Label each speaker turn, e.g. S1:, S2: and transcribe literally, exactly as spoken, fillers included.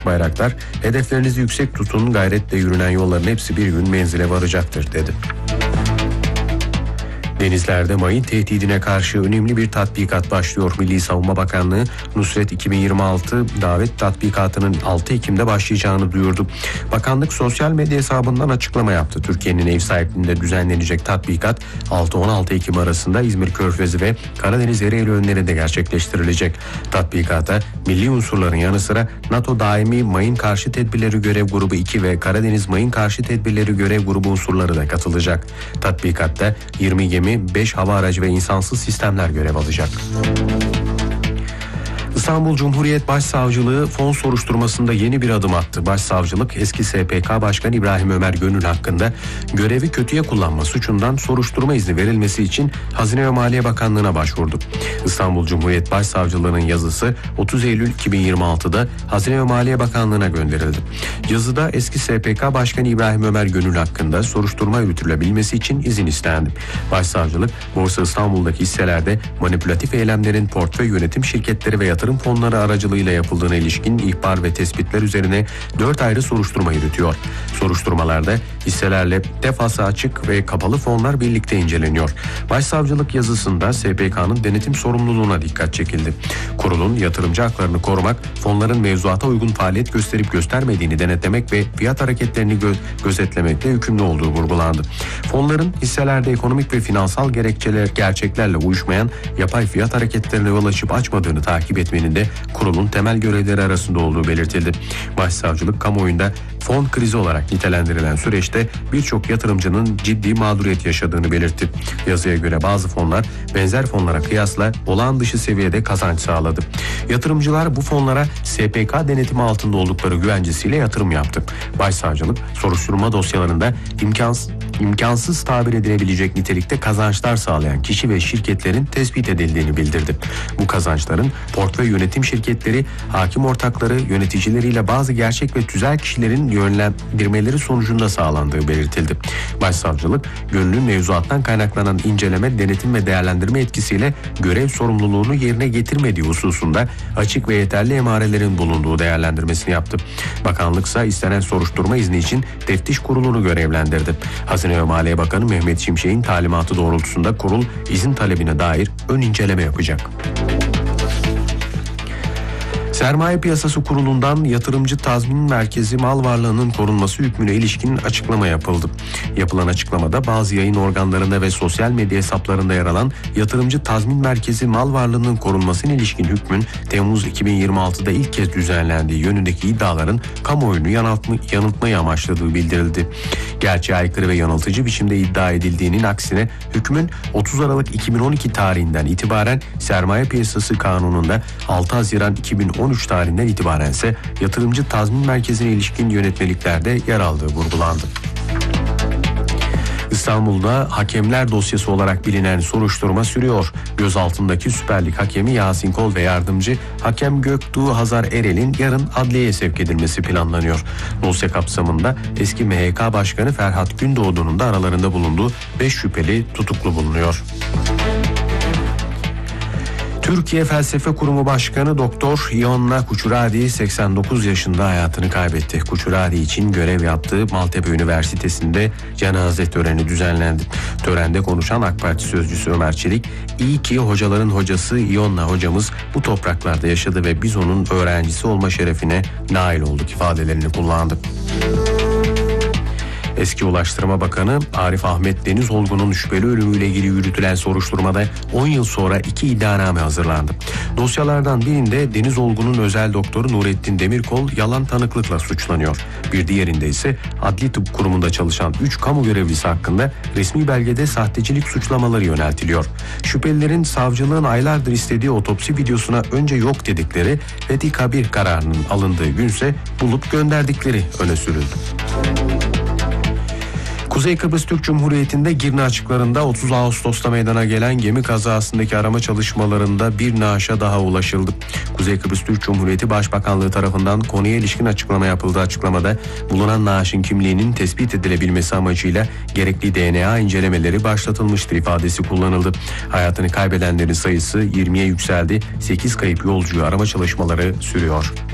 S1: Bayraktar, hedeflerinizi yüksek tutun, gayretle yürünen yolların hepsi bir gün menzile varacaktır dedi. Denizlerde mayın tehdidine karşı önemli bir tatbikat başlıyor. Milli Savunma Bakanlığı Nusret iki bin yirmi altı davet tatbikatının altı Ekim'de başlayacağını duyurdu. Bakanlık sosyal medya hesabından açıklama yaptı. Türkiye'nin ev sahipliğinde düzenlenecek tatbikat altı on altı Ekim arasında İzmir Körfezi ve Karadeniz Ereğli önlerinde gerçekleştirilecek. Tatbikata milli unsurların yanı sıra NATO Daimi Mayın Karşı Tedbirleri Görev Grubu iki ve Karadeniz Mayın Karşı Tedbirleri Görev Grubu unsurları da katılacak. Tatbikatta yirmi gemi, beş hava aracı ve insansız sistemler görev alacak. İstanbul Cumhuriyet Başsavcılığı fon soruşturmasında yeni bir adım attı. Başsavcılık eski S P K Başkanı İbrahim Ömer Gönül hakkında görevi kötüye kullanma suçundan soruşturma izni verilmesi için Hazine ve Maliye Bakanlığı'na başvurdu. İstanbul Cumhuriyet Başsavcılığı'nın yazısı otuz Eylül iki bin yirmi altıda Hazine ve Maliye Bakanlığı'na gönderildi. Yazıda eski S P K Başkanı İbrahim Ömer Gönül hakkında soruşturma yürütülebilmesi için izin istendi. Başsavcılık, Borsa İstanbul'daki hisselerde manipülatif eylemlerin portföy yönetim şirketleri ve yatırım fonları aracılığıyla yapıldığına ilişkin ihbar ve tespitler üzerine dört ayrı soruşturma yürütüyor. Soruşturmalarda hisselerle defası açık ve kapalı fonlar birlikte inceleniyor. Başsavcılık yazısında S P K'nın denetim sorumluluğuna dikkat çekildi. Kurulun yatırımcı haklarını korumak, fonların mevzuata uygun faaliyet gösterip göstermediğini denetlemek ve fiyat hareketlerini gö- gözetlemekle yükümlü olduğu vurgulandı. Fonların hisselerde ekonomik ve finansal gerekçeler gerçeklerle uyuşmayan yapay fiyat hareketlerine yol açıp açmadığını takip etmenin de kurulun temel görevleri arasında olduğu belirtildi. Başsavcılık kamuoyunda fon krizi olarak nitelendirilen süreçte birçok yatırımcının ciddi mağduriyet yaşadığını belirtti. Yazıya göre bazı fonlar benzer fonlara kıyasla olağan dışı seviyede kazanç sağladı. Yatırımcılar bu fonlara S P K denetimi altında oldukları güvencesiyle yatırım yaptı. Başsavcılık soruşturma dosyalarında imkansız, imkansız tabir edilebilecek nitelikte kazançlar sağlayan kişi ve şirketlerin tespit edildiğini bildirdi. Bu kazançların portföy yönetim şirketleri, hakim ortakları, yöneticileriyle bazı gerçek ve tüzel kişilerin yönlendirmeleri sonucunda sağlandığı belirtildi. Başsavcılık, Gönül'ün mevzuattan kaynaklanan inceleme, denetim ve değerlendirme etkisiyle görev sorumluluğunu yerine getirmediği hususunda açık ve yeterli emarelerin bulunduğu değerlendirmesini yaptı. Bakanlık ise istenen soruşturma izni için teftiş kurulunu görevlendirdi. Hazine ve Maliye Bakanı Mehmet Şimşek'in talimatı doğrultusunda kurul izin talebine dair ön inceleme yapacak. Sermaye Piyasası Kurulu'ndan Yatırımcı Tazmin Merkezi mal varlığının korunması hükmüne ilişkin açıklama yapıldı. Yapılan açıklamada bazı yayın organlarında ve sosyal medya hesaplarında yer alan Yatırımcı Tazmin Merkezi mal varlığının korunmasına ilişkin hükmün Temmuz iki bin yirmi altıda ilk kez düzenlendiği yönündeki iddiaların kamuoyunu yanıltma, yanıltmayı amaçladığı bildirildi. Gerçeğe aykırı ve yanıltıcı biçimde iddia edildiğinin aksine hükmün otuz Aralık iki bin on iki tarihinden itibaren Sermaye Piyasası Kanunu'nda altı Haziran iki bin on üç tarihinden itibaren ise Yatırımcı Tazmin Merkezi'ne ilişkin yönetmeliklerde yer aldığı vurgulandı. İstanbul'da hakemler dosyası olarak bilinen soruşturma sürüyor. Gözaltındaki Süper Lig hakemi Yasin Kol ve yardımcı hakem Göktuğ Hazar Erel'in yarın adliyeye sevk edilmesi planlanıyor. Dosya kapsamında eski M H K Başkanı Ferhat Gündoğdu'nun da aralarında bulunduğu beş şüpheli tutuklu bulunuyor. Türkiye Felsefe Kurumu Başkanı Doktor Ionna Kuchuradi seksen dokuz yaşında hayatını kaybetti. Kuchuradi için görev yaptığı Maltepe Üniversitesi'nde cenaze töreni düzenlendi. Törende konuşan AK Parti sözcüsü Ömer Çelik, "İyi ki hocaların hocası Ionna hocamız bu topraklarda yaşadı ve biz onun öğrencisi olma şerefine nail olduk" ifadelerini kullandı. Eski Ulaştırma Bakanı Arif Ahmet Denizolgun'un şüpheli ölümüyle ilgili yürütülen soruşturmada on yıl sonra iki iddianame hazırlandı. Dosyalardan birinde Denizolgun'un özel doktoru Nurettin Demirkol yalan tanıklıkla suçlanıyor. Bir diğerinde ise Adli Tıp Kurumu'nda çalışan üç kamu görevlisi hakkında resmi belgede sahtecilik suçlamaları yöneltiliyor. Şüphelilerin savcılığın aylardır istediği otopsi videosuna önce yok dedikleri Fethi Kabir kararının alındığı günse bulup gönderdikleri öne sürüldü. Kuzey Kıbrıs Türk Cumhuriyeti'nde Girne açıklarında otuz Ağustos'ta meydana gelen gemi kazasındaki arama çalışmalarında bir naaşa daha ulaşıldı. Kuzey Kıbrıs Türk Cumhuriyeti Başbakanlığı tarafından konuya ilişkin açıklama yapıldı. Açıklamada bulunan naaşın kimliğinin tespit edilebilmesi amacıyla gerekli D N A incelemeleri başlatılmıştır ifadesi kullanıldı. Hayatını kaybedenlerin sayısı yirmiye yükseldi. sekiz kayıp yolcuyu arama çalışmaları sürüyor.